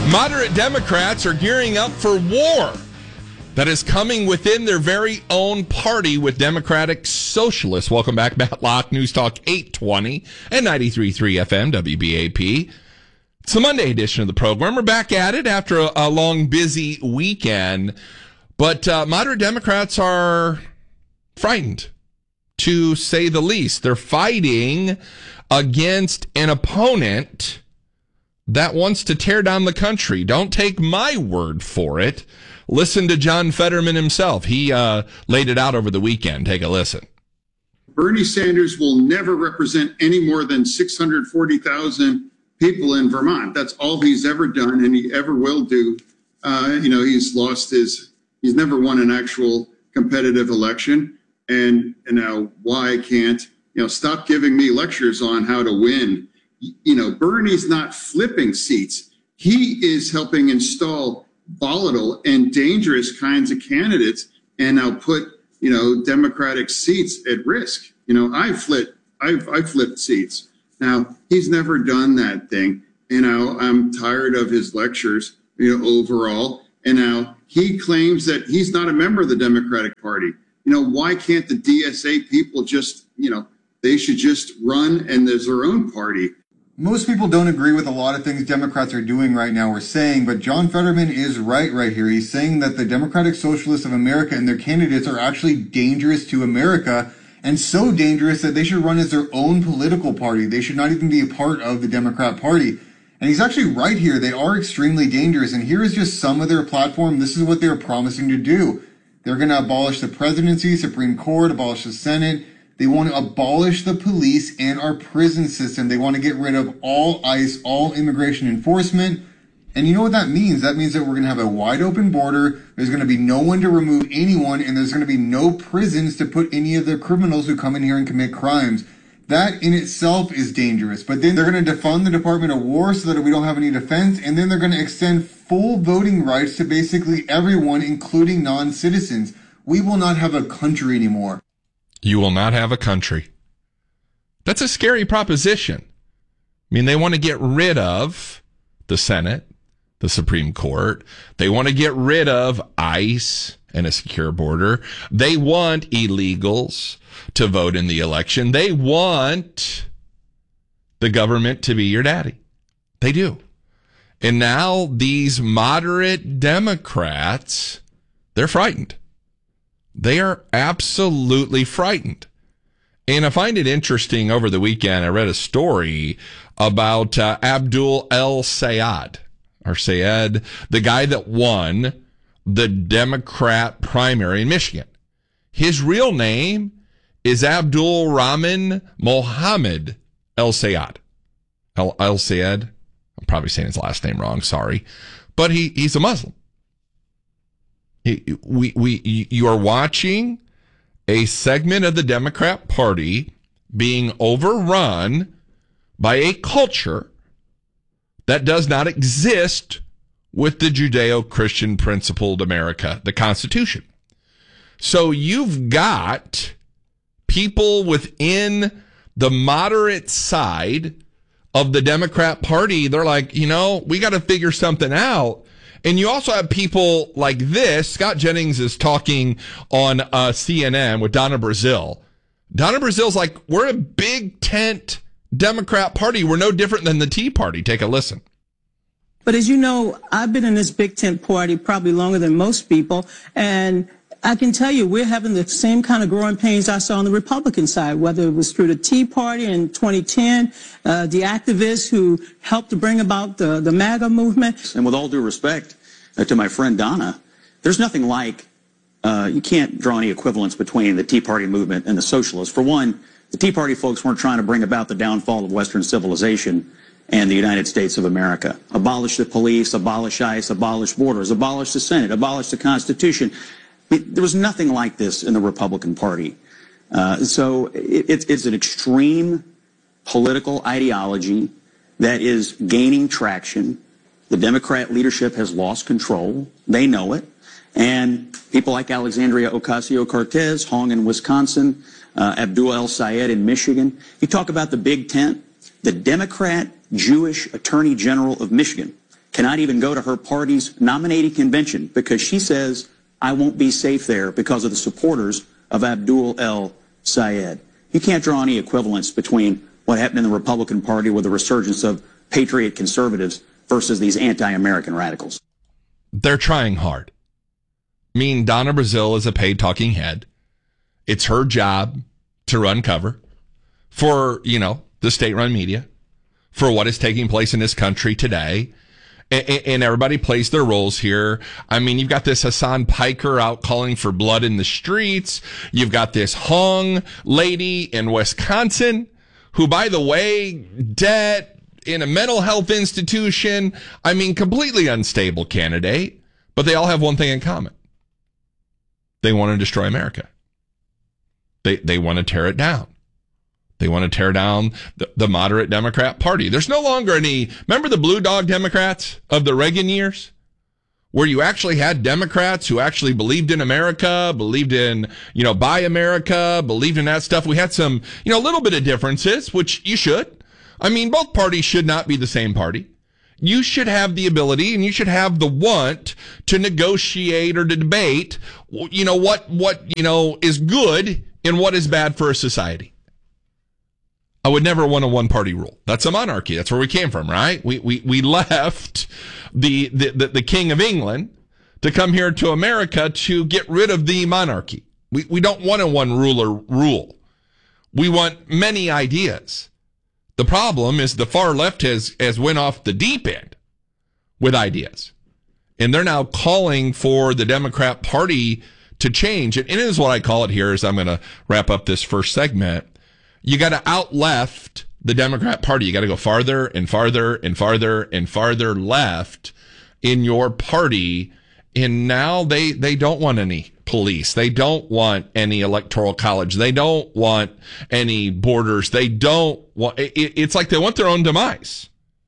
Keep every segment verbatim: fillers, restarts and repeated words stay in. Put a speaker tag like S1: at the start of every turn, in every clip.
S1: Moderate Democrats are gearing up for war that is coming within their very own party with Democratic Socialists. Welcome back, Matt Locke, News Talk eight twenty and ninety-three point three F M, W B A P. It's the Monday edition of the program. We're back at it after a, a long, busy weekend. But uh, moderate Democrats are frightened, to say the least. They're fighting against an opponent that wants to tear down the country. Don't take my word for it. Listen to John Fetterman himself. He uh, laid it out over the weekend. Take a listen.
S2: Bernie Sanders will never represent any more than six hundred forty thousand people in Vermont. That's all he's ever done, and he ever will do. Uh, you know, he's lost his, he's never won an actual competitive election. And, and now why can't, you know, stop giving me lectures on how to win. You know, Bernie's not flipping seats. He is helping install volatile and dangerous kinds of candidates and now put, you know, Democratic seats at risk. You know, I flipped, I've, I flipped seats. Now, he's never done that thing. You know, I'm tired of his lectures, you know, overall. And now he claims that he's not a member of the Democratic Party. You know, why can't the D S A people just, you know, they should just run and there's their own party.
S3: Most people don't agree with a lot of things Democrats are doing right now or saying, but John Fetterman is right right here. He's saying that the Democratic Socialists of America and their candidates are actually dangerous to America, and so dangerous that they should run as their own political party. They should not even be a part of the Democrat Party. And he's actually right here. They are extremely dangerous, and here is just some of their platform. This is what they're promising to do. They're going to abolish the presidency, Supreme Court, abolish the Senate. They want to abolish the police and our prison system. They want to get rid of all ICE, all immigration enforcement. And you know what that means? That means that we're going to have a wide open border. There's going to be no one to remove anyone, and there's going to be no prisons to put any of the criminals who come in here and commit crimes. That in itself is dangerous. But then they're going to defund the Department of War so that we don't have any defense. And then they're going to extend full voting rights to basically everyone, including non-citizens. We will not have a country anymore.
S1: You will not have a country. That's a scary proposition. I mean, they want to get rid of the Senate, the Supreme Court. They want to get rid of ICE and a secure border. They want illegals to vote in the election. They want the government to be your daddy. They do. And now these moderate Democrats, they're frightened. They are absolutely frightened. And I find it interesting, over the weekend, I read a story about uh, Abdul El-Sayed, or Sayed, the guy that won the Democrat primary in Michigan. His real name is Abdul Rahman Mohammed El-Sayed. El- El-Sayed, I'm probably saying his last name wrong, sorry. But he, he's a Muslim. We, we, you are watching a segment of the Democrat Party being overrun by a culture that does not exist with the Judeo-Christian principled America, the Constitution. So you've got people within the moderate side of the Democrat Party. They're like, you know, we got to figure something out. And you also have people like this. Scott Jennings is talking on uh, C N N with Donna Brazile. Donna Brazile's like, we're a big tent Democrat Party. We're no different than the Tea Party. Take a listen.
S4: But as you know, I've been in this big tent party probably longer than most people. And I can tell you, we're having the same kind of growing pains I saw on the Republican side, whether it was through the Tea Party in twenty ten, uh, the activists who helped to bring about the, the MAGA movement.
S5: And with all due respect uh, to my friend Donna, there's nothing like, uh, you can't draw any equivalence between the Tea Party movement and the socialists. For one, the Tea Party folks weren't trying to bring about the downfall of Western civilization and the United States of America. Abolish the police, abolish ICE, abolish borders, abolish the Senate, abolish the Constitution. It, there was nothing like this in the Republican Party. Uh, so it, it's, it's an extreme political ideology that is gaining traction. The Democrat leadership has lost control. They know it. And people like Alexandria Ocasio-Cortez, Hong in Wisconsin, uh, Abdul El-Sayed in Michigan. You talk about the Big Tent. The Democrat Jewish Attorney General of Michigan cannot even go to her party's nominating convention because she says, I won't be safe there because of the supporters of Abdul el-Sayed. You can't draw any equivalence between what happened in the Republican Party with the resurgence of patriot conservatives versus these anti-American radicals.
S1: They're trying hard. I mean, Donna Brazile is a paid talking head. It's her job to run cover for, you know, the state-run media, for what is taking place in this country today. And, and everybody plays their roles here. I mean, you've got this Hassan Piker out calling for blood in the streets. You've got this Hong lady in Wisconsin who, by the way, debt in a mental health institution. I mean, completely unstable candidate. But they all have one thing in common. They want to destroy America. They they want to tear it down. They want to tear down the, the moderate Democrat Party. There's no longer any, remember the blue dog Democrats of the Reagan years? Where you actually had Democrats who actually believed in America, believed in, you know, buy America, believed in that stuff. We had some, you know, a little bit of differences, which you should. I mean, both parties should not be the same party. You should have the ability and you should have the want to negotiate or to debate, you know, what, what, you know, is good and what is bad for a society. I would never want a one-party rule. That's a monarchy. That's where we came from, right? We we we left the, the, the, the King of England to come here to America to get rid of the monarchy. We we don't want a one-ruler rule. We want many ideas. The problem is the far left has, has went off the deep end with ideas. And they're now calling for the Democrat Party to change. And it is what I call it here as I'm going to wrap up this first segment. You got to out left the Democrat Party. You got to go farther and farther and farther and farther left in your party. And now they, they don't want any police. They don't want any electoral college. They don't want any borders. They don't want, it, it's like they want their own demise.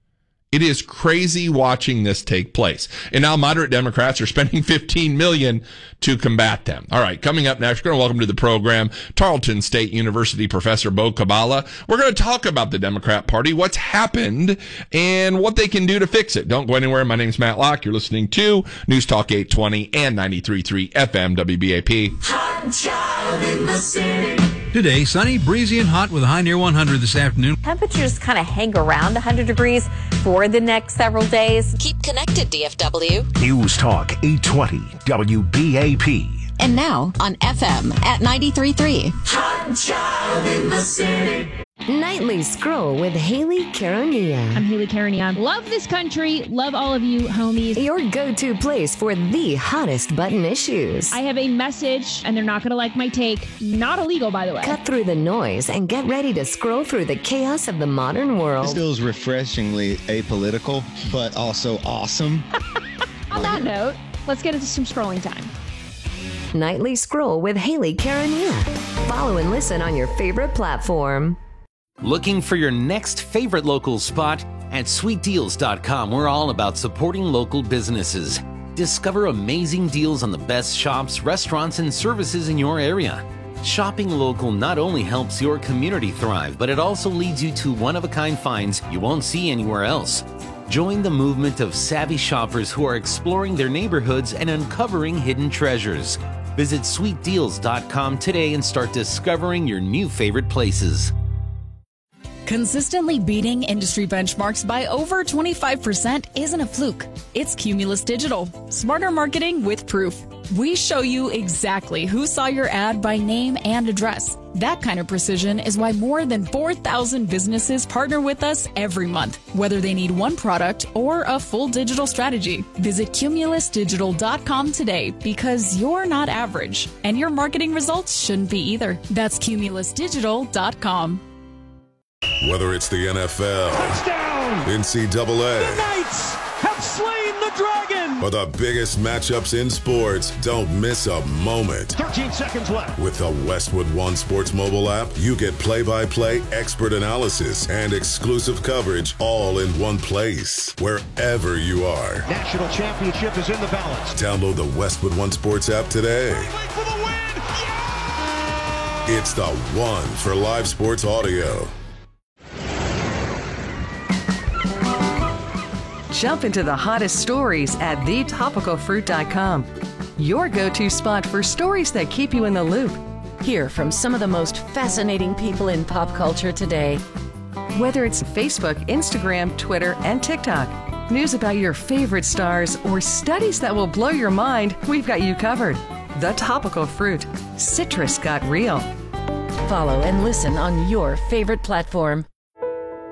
S1: It is crazy watching this take place. And now moderate Democrats are spending fifteen million dollars to combat them. All right, coming up next, we're going to welcome to the program Tarleton State University Professor Beau Kabala. We're going to talk about the Democrat Party, what's happened, and what they can do to fix it. Don't go anywhere. My name's Matt Locke. You're listening to News Talk eight twenty and ninety-three point three F M W B A P. Hot job in the city.
S6: Today, sunny, breezy, and hot with a high near one hundred this afternoon.
S7: Temperatures kind of hang around one hundred degrees for the next several days.
S8: Keep connected, D F W.
S9: News Talk eight twenty W B A P.
S8: And now on F M at ninety-three point three.
S10: Hot job in the city. Nightly Scroll with Haley Caronia.
S11: I'm Haley Caronia. Love this country. Love all of you, homies.
S10: Your go-to place for the hottest button issues.
S11: I have a message, and they're not going to like my take. Not illegal, by the way.
S10: Cut through the noise and get ready to scroll through the chaos of the modern world.
S12: This feels refreshingly apolitical, but also awesome.
S11: On that note, let's get into some scrolling time.
S10: Nightly Scroll with Haley Caronia. Follow and listen on your favorite platform.
S13: Looking for your next favorite local spot? At sweet deals dot com, we're all about supporting local businesses. Discover amazing deals on the best shops, restaurants, and services in your area. Shopping local not only helps your community thrive, but it also leads you to one-of-a-kind finds you won't see anywhere else. Join the movement of savvy shoppers who are exploring their neighborhoods and uncovering hidden treasures. Visit sweet deals dot com today and start discovering your new favorite places.
S14: Consistently beating industry benchmarks by over twenty-five percent isn't a fluke. It's Cumulus Digital. Smarter marketing with proof. We show you exactly who saw your ad by name and address. That kind of precision is why more than four thousand businesses partner with us every month, whether they need one product or a full digital strategy. Visit Cumulus Digital dot com today because you're not average, and your marketing results shouldn't be either. That's Cumulus Digital dot com.
S15: Whether it's the N F L, touchdown, N C double A,
S16: the Knights have slain the dragon,
S15: or the biggest matchups in sports, don't miss a moment.
S16: thirteen seconds left.
S15: With the Westwood One Sports mobile app, you get play-by-play expert analysis and exclusive coverage all in one place, wherever you are.
S16: National championship is in the balance.
S15: Download the Westwood One Sports app today.
S16: For the win. Yeah!
S15: It's the one for live sports audio.
S17: Jump into the hottest stories at the topical fruit dot com. Your go-to spot for stories that keep you in the loop.
S18: Hear from some of the most fascinating people in pop culture today.
S17: Whether it's Facebook, Instagram, Twitter, and TikTok, news about your favorite stars, or studies that will blow your mind, we've got you covered. The Topical Fruit. Citrus got real.
S18: Follow and listen on your favorite platform.